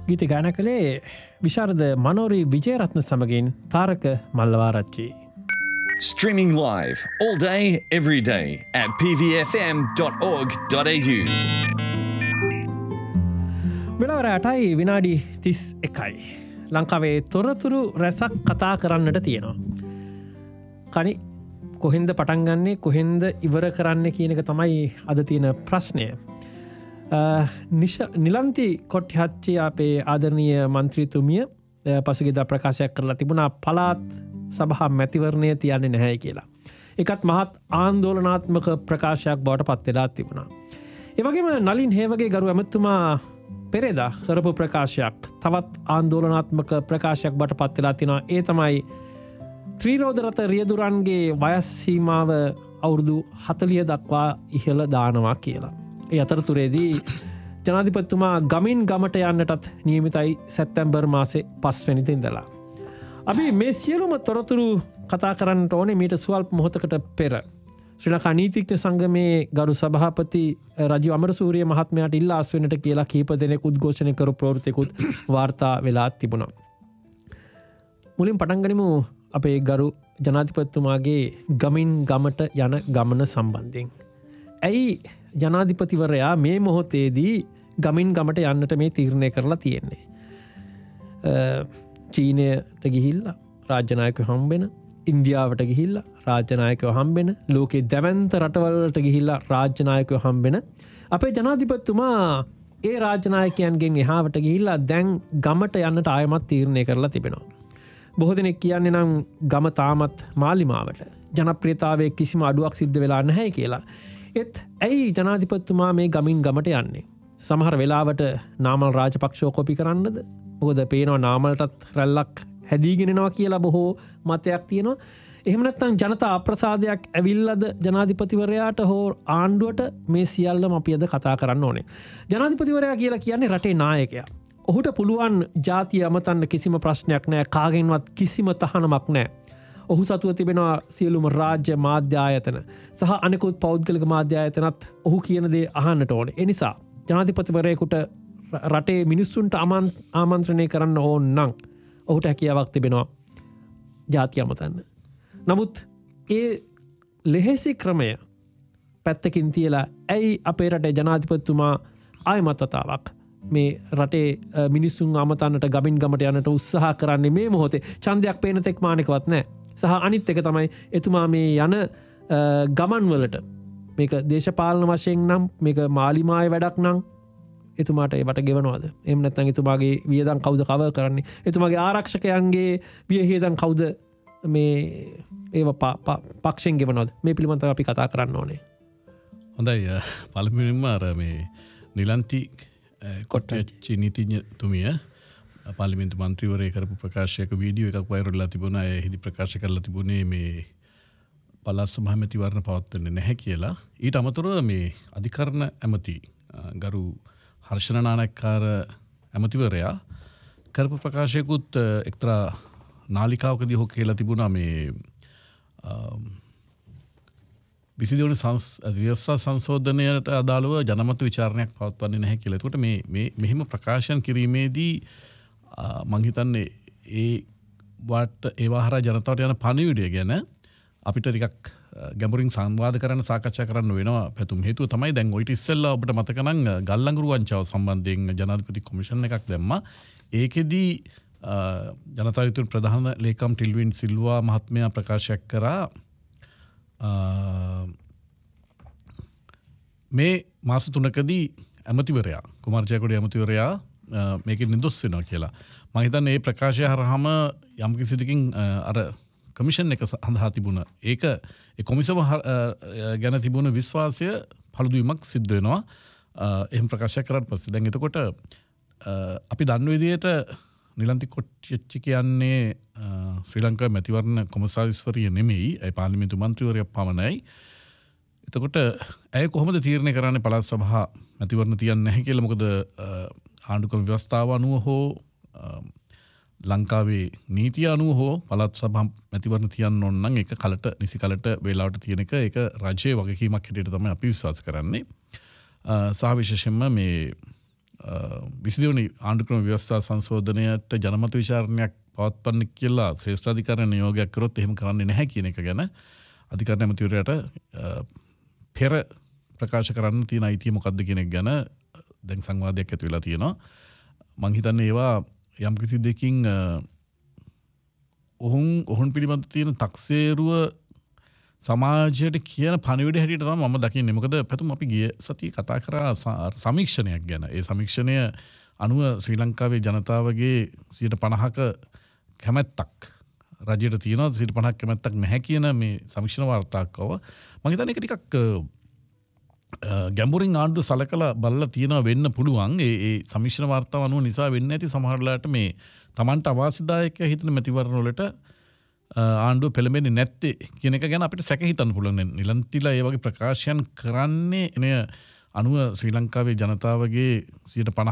ගීත ගායනා කළේ විශාරද මනෝරි විජේරත්න සමගින් තාරක Mallawarachchi. Streaming live all day, every day at pvfm.org.au. වෙලාව රටයි විනාඩි 31යි. ලංකාවේ තොරතුරු රැසක් කතා කරන්නට තියෙනවා. කනි කොහෙන්ද පටන් ගන්නේ කොහෙන්ද ඉවර කරන්න කියන එක තමයි අද තියෙන ප්‍රශ්නය. නිලන්ති කොට්ටිහච්චි අපේ ආදරණීය මන්ත්‍රීතුමිය පසුගියදා ප්‍රකාශයක් කරලා තිබුණා පළාත් සභා මැතිවරණය තියන්නේ නැහැ කියලා. ඒකත් මහත් ආන්දෝලනාත්මක ප්‍රකාශයක් බවට පත් වෙලා තිබුණා. ඒ වගේම නලින් හේවගේ ගරු ඇමතුමා පෙරේදා කරපු ප්‍රකාශයක් තවත් ආන්දෝලනාත්මක ප්‍රකාශයක් බවට පත් වෙලා තිනවා. ඒ තමයි ත්‍රිරෝදරත රියදුරන්ගේ වයස් සීමාව අවුරුදු 40 දක්වා ඉහළ දානවා කියලා. ඒ අතරතුරේදී ජනාධිපතිතුමා ගමින් ගමට යන්නටත් නියමිතයි සැප්තැම්බර් මාසේ 5 වෙනිදා ඉඳලා. අපි මේ සියලුම තොරතුරු කතා කරන්නට ඕනේ මීට සුවල්ප මොහොතකට පෙර. ශ්‍රී ලංකා නීතිඥ සංගමේ ගරු සභාපති රජීව් අමරසූරිය මහත්මයාට ඉල්ලා අස්වෙන්නට කියලා කීප දෙනෙක් උද්ඝෝෂණය කරු ප්‍රවෘත්තියකුත් වාර්තා වෙලා තිබුණා. මුලින් පටන් ගනිමු අපේ ගරු ජනාධිපතිතුමාගේ ගමින් ගමට යන ගමන සම්බන්ධයෙන්. ඇයි ජනාධිපතිවරයා මේ මොහොතේදී ගමින් ගමට යන්නට මේ තීරණය කරලා තියෙන්නේ? චීනයට ගිහිල්ලා රාජ්‍යනායකයෝ හම්බෙන, ඉන්දියාවට ගිහිල්ලා රාජ්‍යනායකයෝ හම්බෙන, ලෝකේ දැවැන්ත රටවලට ගිහිල්ලා රාජ්‍යනායකයෝ හම්බෙන අපේ ජනාධිපතිතුමා ඒ රාජ්‍යනායකයන්ගෙන් එහාවට ගිහිල්ලා දැන් ගමට යන්නට ආයමත් තීරණය කරලා තිබෙනවා. බොහෝ දෙනෙක් කියන්නේ නම් ගම තාමත් මාලිමාවට ජනප්‍රියතාවයේ කිසිම අඩුවක් සිද්ධ වෙලා නැහැ කියලා. ඒත් ඇයි ජනාධිපතිතුමා මේ ගමින් ගමට යන්නේ? සමහර වෙලාවට නාමල් රාජපක්ෂව කොපි කරන්නද? මොකද පේනවා නාමල්ටත් රැල්ලක් හැදීගෙන යනවා කියලා බොහෝ මතයක් තියෙනවා. එහෙම නැත්නම් ජනතා අප්‍රසාදයක් ඇවිල්ලාද ජනාධිපතිවරයාට හෝ ආණ්ඩුවට මේ සියල්ලම අපි අද කතා කරන්න ඕනේ. ජනාධිපතිවරයා කියලා කියන්නේ රටේ නායකයා. ඔහුට පුළුවන් ජාතිය අමතන්න කිසිම ප්‍රශ්නයක් නැහැ. කාගෙන්වත් කිසිම තහනමක් නැහැ. ඔහු සතුව තිබෙනවා සියලුම රාජ්‍ය මාධ්‍ය ආයතන සහ අනෙකුත් පෞද්ගලික මාධ්‍ය ආයතනත් ඔහු කියන දේ අහන්නට ඕනේ. ඒ නිසා ජනාධිපතිවරයෙකුට රටේ මිනිස්සුන්ට ආමන්ත්‍රණය කරන්න ඕන නම් ඔහුට හැකියාවක් තිබෙනවා ජාතිය අමතන්න. නමුත් ඒ ලෙහෙසි ක්‍රමය පැත්තකින් තියලා ඇයි අපේ රටේ ජනාධිපතිතුමා ආයමත් වතාවක් මේ රටේ මිනිස්සුන් අමතන්නට ගමින් ගමට යන්නට උත්සාහ කරන්නේ මේ මොහොතේ? ඡන්දයක් පේන තෙක් මානෙකවත් නැහැ. සහ අනිත් එක තමයි එතුමා මේ යන ගමන් වලට මේක දේශපාලන වශයෙන් නම් මේක මාලිමායේ වැඩක් නම් එතුමාට ඒවට ගෙවනවද? එහෙම නැත්නම් එතුමාගේ වියදම් කවුද කවර් කරන්නේ? එතුමාගේ ආරක්ෂකයන්ගේ වියහියදම් කවුද මේ ඒව පක්ෂෙන් ගෙවනවද? මේ පිළිබඳව අපි කතා කරන්න ඕනේ. හොඳයි. පළමුවෙන්ම අර මේ නිලන්ති කොට්ටිහච්චි නීතිඥතුමිය පාර්ලිමේන්තු මන්ත්‍රීවරයෙක් කරපු ප්‍රකාශයක වීඩියෝ එකක් වයිරල් වෙලා තිබුණා. එහිදී ප්‍රකාශ කරලා තිබුණේ මේ පළාත් සභා මැතිවරණ පවත්වන්නේ නැහැ කියලා. ඊට අමතරව මේ අධිකරණ ඇමති ගරු හර්ෂණ නානක්කාර ඇමතිවරයා කරපු ප්‍රකාශයකුත් එක්තරා නාලිකාවකදී ඔහු කියලා තිබුණා මේ 22 වෙනි ව්‍යවස්ථා සංශෝධනයට අදාළව ජනමත විචාරණයක් පවත්වන්නේ නැහැ කියලා. එතකොට මේ මෙහිම ප්‍රකාශන කිරීමේදී මං හිතන්නේ ඒවා හරහා ජනතාවට යන පණිවිඩය ගැන අපිට ටිකක් ගැඹුරින් සංවාද කරන්න සාකච්ඡා කරන්න වෙනවා. පැතුම් හේතුව තමයි දැන් ඔයිට ඉස්සෙල්ලා ඔබට මතක නම් ගල්ලංගුරු වංචාව සම්බන්ධයෙන් ජනාධිපති කොමිෂන් එකක් දැම්මා. ඒකෙදී ජනතා විමුක්ති ප්‍රධාන ලේකම් ටිල්වින් සිල්වා මහත්මයා ප්‍රකාශයක් කරා මේ මාස 3කදී ඇමතිවරයා කුමාර ජයකොඩි ඇමතිවරයා මේකෙන් නිදොස් වෙනවා කියලා. මම හිතන්නේ මේ ප්‍රකාශය හරහාම යම් කිසි දෙකින් අර කමිෂන් එක හඳහා තිබුණ ඒක ඒ කොමිසම ගැන තිබුණ විශ්වාසය පළුදුවීමක් සිද්ධ වෙනවා. එහෙම ප්‍රකාශයක් කරාට පස්සේ දැන් එතකොට අපි දන්න විදිහට නිලන්ති කොට්ටිහච්චි කියන්නේ ශ්‍රී ලංකාවේ මැතිවරණ කොමසාරිස්වරිය නෙමෙයි. ඒ පාර්ලිමේන්තු මන්ත්‍රීවරයෙක් පමණයි. එතකොට ඇය කොහොමද තීරණය කරන්නේ පළාත් සභා මැතිවරණ තියන්නේ නැහැ කියලා? මොකද ආණ්ඩුක්‍රම ව්‍යවස්ථාව අනුව හෝ ලංකාවේ නීතිය අනුව හෝ පළාත් සභා මැතිවරණ තියන්න ඕන නම් ඒක කලට නිසි කලට වේලාවට තියෙන එක ඒක රජයේ වගකීමක් හැටියට තමයි අපි විශ්වාස කරන්නේ. සහ විශේෂයෙන්ම මේ විසිදවනි ආණ්ඩුක්‍රම ව්‍යවස්ථා සංශෝධනයට ජනමත විචාරණයක් පවත්වන්න කියලා ශ්‍රේෂ්ඨාධිකරණ නියෝගයක් කරොත් එහෙම කරන්නේ නැහැ කියන එක ගැන අධිකරණ ඇමතිවරයාට පෙර ප්‍රකාශ කරන්න තියෙන අයිතිය මොකක්ද කියන එක ගැන දැන් සංවාදයක් ඇති වෙලා තියෙනවා. මං හිතන්නේ ඒවා යම්කිසි දෙකින් ඔහුන් පිළිබඳ තියෙන තක්සේරුව සමාජයට කියන පණිවිඩ හැටියට තමයි මම දකින්නේ. මොකද පැතුම් අපි ගිය සතියේ කතා කරා සමීක්ෂණයක් ගැන. ඒ සමීක්ෂණය අනුව ශ්‍රී ලංකාවේ ජනතාවගේ 50%ක කැමැත්තක් රජයට තියෙනවා, 50%ක් කැමැත්තක් නැහැ කියන මේ සමීක්ෂණ වාර්තාවකව මම හිතන්නේ ඒක ටිකක් ගැඹුරින් ආණ්ඩුව සලකලා බලලා තියෙනවා වෙන්න පුළුවන්. ඒ සමීක්ෂණ වාර්තාව අනුව නිසා වෙන්නේ නැති සමහරලාට මේ Tamanට අවාසිදායක හිතන මැතිවරණ වලට ආණ්ඩුව පෙළඹෙන්නේ නැත්තේ කියන එක ගැන අපිට සැක හිතන්න පුළුවන්. නිලන්තිලා ඒ වගේ ප්‍රකාශයන් කරන්නේ එන අනුව ශ්‍රී ලංකාවේ ජනතාවගේ 50%